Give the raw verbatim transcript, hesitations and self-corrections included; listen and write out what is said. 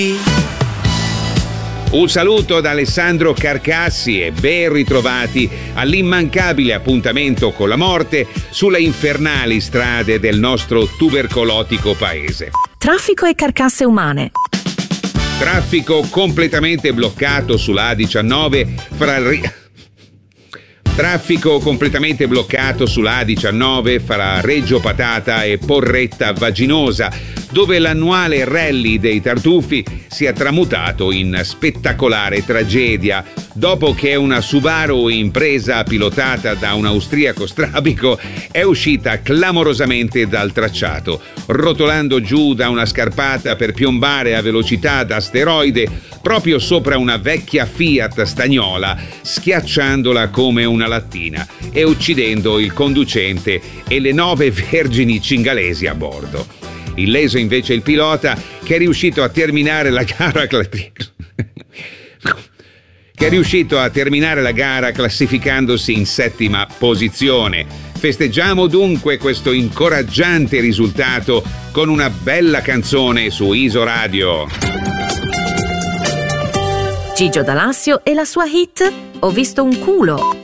Un saluto da Alessandro Carcassi e ben ritrovati all'immancabile appuntamento con la morte sulle infernali strade del nostro tubercolotico paese. Traffico e carcasse umane. Traffico completamente bloccato sulla A diciannove fra il... Traffico completamente bloccato sulla A diciannove fra Reggio Patata e Porretta Vaginosa, dove l'annuale rally dei tartufi si è tramutato in spettacolare tragedia dopo che una Subaru Impresa pilotata da un austriaco strabico è uscita clamorosamente dal tracciato, rotolando giù da una scarpata per piombare a velocità da asteroide proprio sopra una vecchia Fiat stagnola, schiacciandola come una lattina e uccidendo il conducente e le nove vergini cingalesi a bordo. Illeso invece il pilota, che è riuscito a terminare la gara che è riuscito a terminare la gara classificandosi in settima posizione. Festeggiamo dunque questo incoraggiante risultato con una bella canzone su Isoradio. Gigio D'Alassio e la sua hit Ho visto un culo.